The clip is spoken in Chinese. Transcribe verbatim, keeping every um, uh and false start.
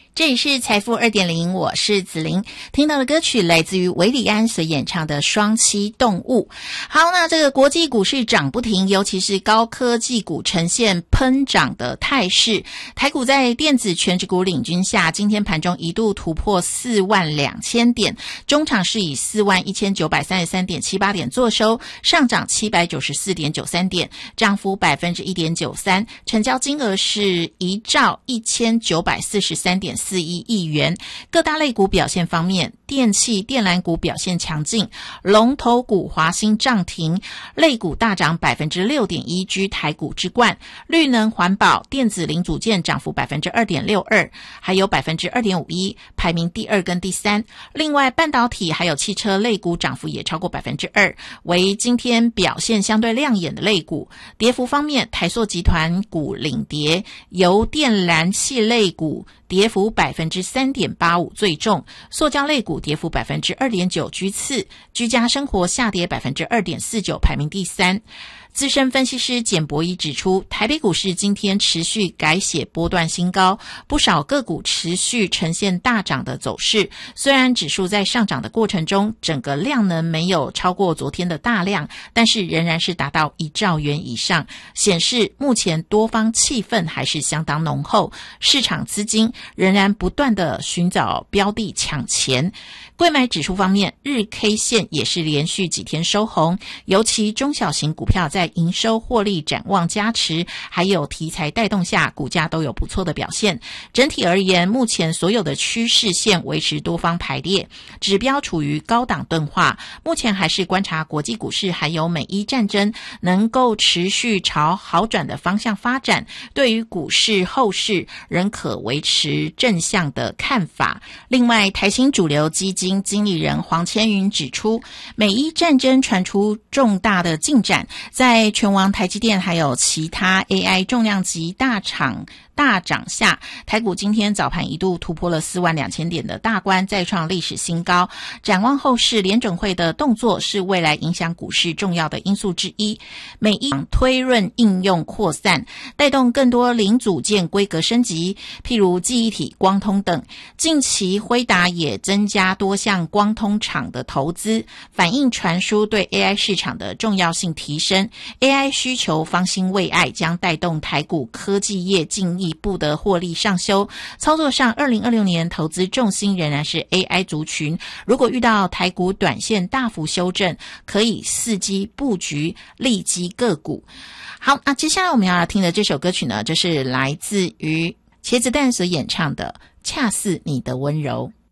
这里是财富 二点零， 我是子琳。听到的歌曲来自于韦礼安所演唱的双栖动物。好，那这个国际股市涨不停，尤其是高科技股呈现喷涨的态势。台股在电子全指股领军下，今天盘中一度突破四万两千点，中场是以四万一千九百三十三点七八点作收，上涨七百九十四点九三点，涨幅 百分之一点九三， 成交金额是一兆一千九百四十三点四一亿元。各大类股表现方面，电气电缆股表现强劲，龙头股华兴涨停，类股大涨 百分之六点一， 居台股之冠。绿能环保电子零组件涨幅 百分之二点六二， 还有 百分之二点五一， 排名第二跟第三。另外半导体还有汽车类股涨幅也超过 百分之二， 为今天表现相对亮眼的类股。跌幅方面，台塑集团股领跌，油电燃气类股跌幅 百分之三点八五 最重，塑胶类股跌幅 百分之二点九 居次，居家生活下跌 百分之二点四九， 排名第三。资深分析师简博仪指出，台北股市今天持续改写波段新高，不少个股持续呈现大涨的走势。虽然指数在上涨的过程中，整个量能没有超过昨天的大量，但是仍然是达到一兆元以上，显示目前多方气氛还是相当浓厚，市场资金仍然不断的寻找标的抢钱。柜买指数方面，日 K 线也是连续几天收红，尤其中小型股票在营收获利展望加持，还有题材带动下，股价都有不错的表现。整体而言，目前所有的趋势线维持多方排列，指标处于高档钝化。目前还是观察国际股市还有美伊战争能够持续朝好转的方向发展，对于股市后市仍可维持正向的看法。另外，台新主流基金经理人黄千云指出，美伊战争传出重大的进展，在全网台积电还有其他 A I 重量级大厂大涨下，台股今天早盘一度突破了四万两千点的大关，再创历史新高。展望后市，联准会的动作是未来影响股市重要的因素之一。美伊推论应用扩散，带动更多零组件规格升级，譬如记忆体、光通等。近期辉达也增加多项光通厂的投资，反映传输对 A I 市场的重要性提升。A I 需求方兴未艾，将带动台股科技业进一步的获利上修。操作上，二零二六年投资重心仍然是 A I 族群。如果遇到台股短线大幅修正，可以伺机布局利基个股。好，那接下来我们要听的这首歌曲呢，就是来自于茄子蛋所演唱的《恰似你的温柔》。